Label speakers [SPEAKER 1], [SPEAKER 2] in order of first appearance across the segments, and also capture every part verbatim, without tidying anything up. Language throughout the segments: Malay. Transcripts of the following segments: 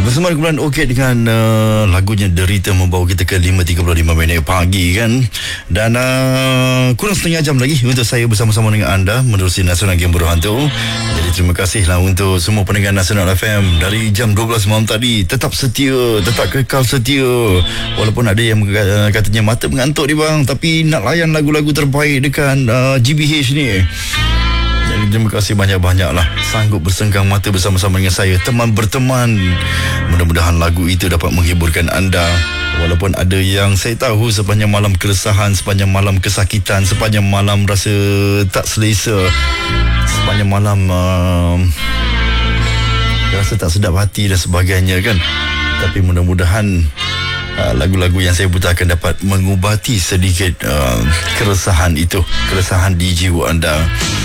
[SPEAKER 1] Bersama kumpulan Okey dengan uh, lagunya Derita membawa kita ke lima tiga puluh lima minit pagi kan. Dan uh, kurang setengah jam lagi untuk saya bersama-sama dengan anda menerusi Nasional Game Berhantu. Jadi terima kasihlah untuk semua pendengar Nasional F M dari jam dua belas malam tadi. Tetap setia, tetap kekal setia. Walaupun ada yang uh, katanya mata mengantuk ni bang, tapi nak layan lagu-lagu terbaik dekat uh, G B H ni. Jadi terima kasih banyak-banyak lah sanggup bersenggang mata bersama-sama dengan saya, teman berteman. Mudah-mudahan lagu itu dapat menghiburkan anda. Walaupun ada yang saya tahu sepanjang malam keresahan, sepanjang malam kesakitan, sepanjang malam rasa tak selesa, sepanjang malam uh, rasa tak sedap hati dan sebagainya kan. Tapi mudah-mudahan uh, lagu-lagu yang saya putarkan dapat mengubati sedikit uh, keresahan itu, keresahan di jiwa anda.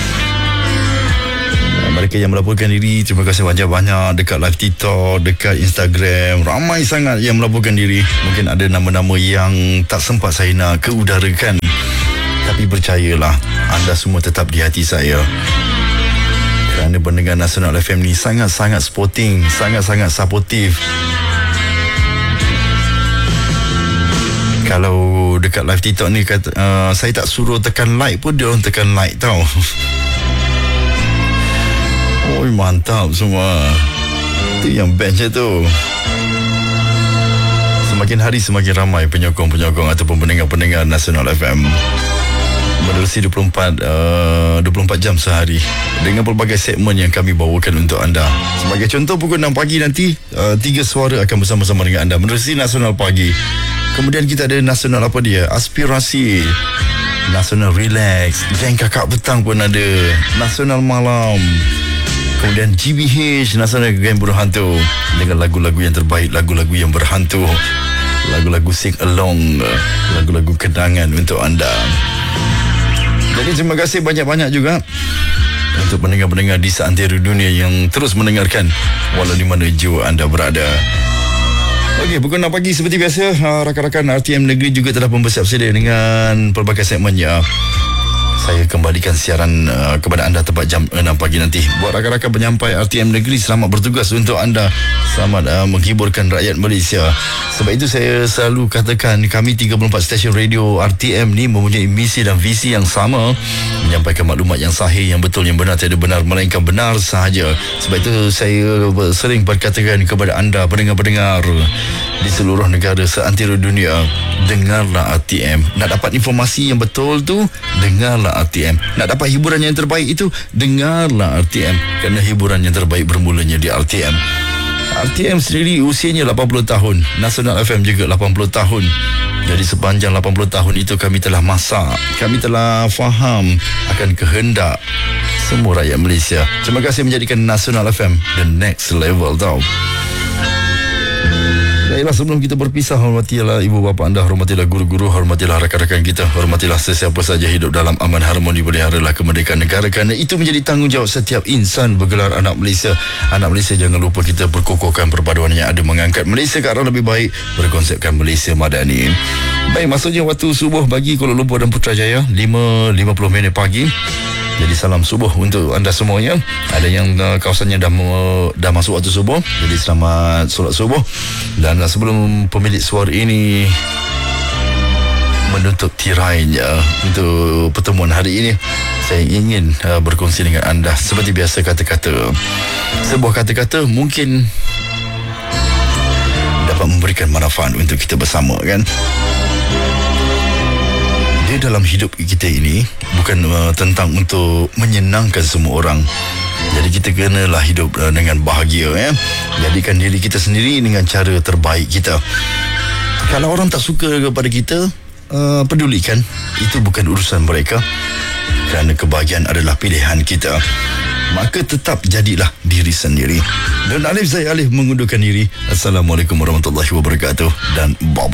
[SPEAKER 1] Mereka yang melaporkan diri, terima kasih banyak-banyak dekat live TikTok, dekat Instagram. Ramai sangat yang melaporkan diri. Mungkin ada nama-nama yang tak sempat saya nak keudarakan, tapi percayalah, anda semua tetap di hati saya. Kerana pendengar Nasional F M ni sangat-sangat supporting, sangat-sangat supportive. Kalau dekat live TikTok ni kata, uh, saya tak suruh tekan like pun dia orang tekan like tau. Oh, mantap semua. Itu yang bestnya tu. Semakin hari semakin ramai penyokong-penyokong ataupun pendengar-pendengar Nasional F M menerusi dua puluh empat, uh, dua puluh empat jam sehari dengan pelbagai segmen yang kami bawakan untuk anda. Sebagai contoh, pukul enam pagi nanti uh, tiga suara akan bersama-sama dengan anda menerusi Nasional Pagi. Kemudian kita ada Nasional apa dia? Aspirasi, Nasional Relax, Geng Kakak Petang pun ada, Nasional Malam. Kemudian G B H, Nasional Game Berhantu, dengan lagu-lagu yang terbaik, lagu-lagu yang berhantu, lagu-lagu sing along, lagu-lagu kenangan untuk anda. Jadi terima kasih banyak-banyak juga untuk pendengar-pendengar di seantero dunia yang terus mendengarkan walau di mana jua anda berada. Okey, pukul enam pagi seperti biasa, rakan-rakan R T M Negeri juga telah mempersiap sedia dengan pelbagai segmennya. Saya kembalikan siaran uh, kepada anda tepat jam enam pagi nanti. Buat rakan-rakan penyampai R T M Negeri, selamat bertugas untuk anda. Selamat uh, menghiburkan rakyat Malaysia. Sebab itu saya selalu katakan, kami tiga puluh empat stesen radio R T M ni mempunyai misi dan visi yang sama, menyampaikan maklumat yang sahih, yang betul, yang benar, tiada benar melainkan benar sahaja. Sebab itu saya sering berkatakan kepada anda pendengar-pendengar di seluruh negara seantero dunia, dengarlah R T M. Nak dapat informasi yang betul tu, dengarlah R T M. Nak dapat hiburan yang terbaik itu, dengarlah R T M. Kerana hiburan yang terbaik bermulanya di R T M. R T M sendiri usianya lapan puluh tahun, Nasional F M juga lapan puluh tahun. Jadi sepanjang lapan puluh tahun itu kami telah masak, kami telah faham akan kehendak semua rakyat Malaysia. Terima kasih menjadikan Nasional F M the next level tau. Baiklah, sebelum kita berpisah, hormatilah ibu bapa anda, hormatilah guru-guru, hormatilah rakan-rakan kita, hormatilah sesiapa saja hidup dalam aman, harmoni, peliharalah kemerdekaan negara, kerana itu menjadi tanggungjawab setiap insan bergelar anak Malaysia. Anak Malaysia, jangan lupa kita berkokohkan perpaduan yang ada, mengangkat Malaysia ke arah lebih baik, berkonsepkan Malaysia Madani. Baik, maksudnya waktu subuh bagi Kuala Lumpur dan Putrajaya, lima lima puluh minit pagi. Jadi salam subuh untuk anda semuanya. Ada yang uh, kawasannya dah uh, dah masuk waktu subuh, jadi selamat solat subuh. Dan uh, sebelum pemilik suara ini menutup tirainya untuk pertemuan hari ini, saya ingin uh, berkongsi dengan anda seperti biasa kata-kata. Sebuah kata-kata mungkin dapat memberikan manfaat untuk kita bersama kan. Di dalam hidup kita ini bukan uh, tentang untuk menyenangkan semua orang. Jadi kita kenalah hidup uh, dengan bahagia ya. Jadikan diri kita sendiri dengan cara terbaik kita. Kalau orang tak suka kepada kita, uh, pedulikan. Itu bukan urusan mereka. Kerana kebahagiaan adalah pilihan kita. Maka tetap jadilah diri sendiri. Dan Alif, saya Alif mengundurkan diri. Assalamualaikum warahmatullahi wabarakatuh. Dan bye-bye.